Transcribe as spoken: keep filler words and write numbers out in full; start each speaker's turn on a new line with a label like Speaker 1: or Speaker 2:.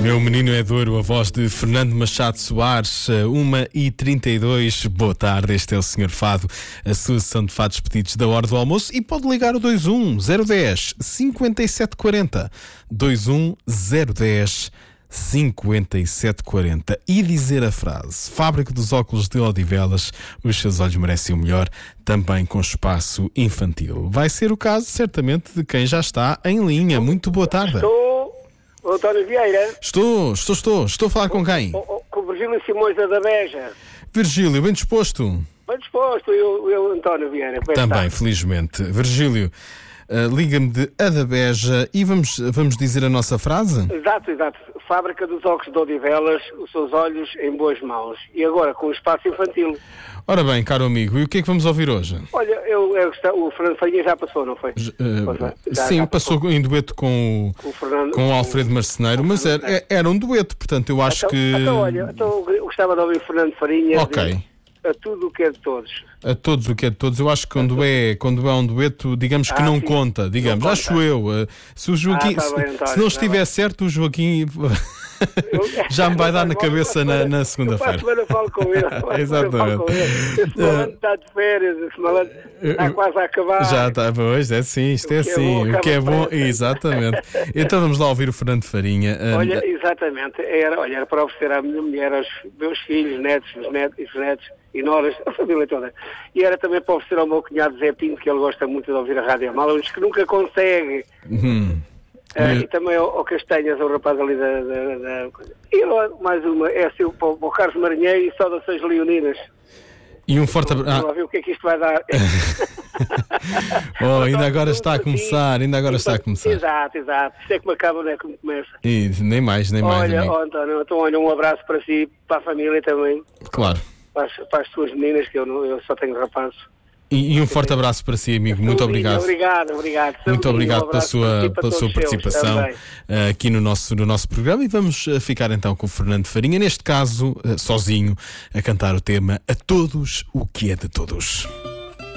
Speaker 1: Meu menino é duro, a voz de Fernando Machado Soares, uma e trinta e dois. Boa tarde, este é o senhor Fado, a sua sessão de fados pedidos da hora do almoço, e pode ligar o dois um zero um zero cinco sete quatro zero, dois um zero um zero cinco sete quatro zero, e dizer a frase: Fábrica dos óculos de Odivelas, os seus olhos merecem o melhor, também com espaço infantil. Vai ser o caso, certamente, de quem já está em linha. Muito boa tarde.
Speaker 2: Estou, António Vieira.
Speaker 1: Estou, estou, estou. Estou a falar com quem?
Speaker 2: Com, com o Virgílio Simões da Beja.
Speaker 1: Virgílio, bem disposto?
Speaker 2: Bem disposto, eu, eu António Vieira.
Speaker 1: Também, está? Felizmente. Virgílio, uh, liga-me de Adabeja e vamos, vamos dizer a nossa frase?
Speaker 2: Exato, exato. Fábrica dos óculos de Odivelas, os seus olhos em boas mãos. E agora com o espaço infantil.
Speaker 1: Ora bem, caro amigo, e o que é que vamos ouvir hoje?
Speaker 2: Olha, eu, eu, o Fernando Farinha já passou, não foi?
Speaker 1: Uh, já, sim, já passou. passou em dueto com o, com o, Fernando, com o Alfredo Marceneiro, mas era, era um dueto, portanto eu acho
Speaker 2: então,
Speaker 1: que...
Speaker 2: Então, olha, então, eu gostava de ouvir o Fernando Farinha.
Speaker 1: Ok.
Speaker 2: Dizer, a tudo o que é de todos.
Speaker 1: A todos o que é de todos. Eu acho que quando é, quando é um dueto, digamos que ah, não sim. conta, digamos, não acho conta. eu. Se o Joaquim, ah, tá bem, António, se não estiver tá certo, o Joaquim já me vai dar na cabeça na, na segunda-feira.
Speaker 2: Eu falo com ele.
Speaker 1: Exatamente.
Speaker 2: Esse malandro está de férias, esse malandro está quase a acabar.
Speaker 1: Já está, pois, é sim, isto é assim. O que é bom, exatamente. Então vamos lá ouvir o Fernando Farinha.
Speaker 2: Olha, exatamente, era, olha, era para oferecer à minha mulher, aos meus filhos, netos, os netos, os netos e noras, a família toda. E era também para oferecer ao meu cunhado Zé Pinto, que ele gosta muito de ouvir a Rádio Amal, uns que nunca consegue.
Speaker 1: Hum.
Speaker 2: Uh, e também ao, ao Castanhas, ao rapaz ali da... da, da... E lá, mais uma, é assim, para o Carlos Marinheiro e Saudações Leoninas.
Speaker 1: E um forte abraço.
Speaker 2: Vamos lá ver o que é que isto vai dar.
Speaker 1: Oh, ainda agora está a começar, ainda agora está a começar.
Speaker 2: Exato, exato. Isto é como acaba, não é como começa.
Speaker 1: E, nem mais, nem mais.
Speaker 2: Olha, oh, António, então olha, um abraço para si, para a família também.
Speaker 1: Claro.
Speaker 2: Para as, para as suas meninas, que eu, não, eu só tenho rapazes.
Speaker 1: E, e um forte abraço para si, amigo. Muito obrigado.
Speaker 2: Obrigado, obrigado.
Speaker 1: Muito obrigado pela sua, pela sua participação uh, aqui no nosso, no nosso programa. E vamos uh, ficar então com o Fernando Farinha, neste caso, uh, sozinho, a cantar o tema A Todos o que é de Todos.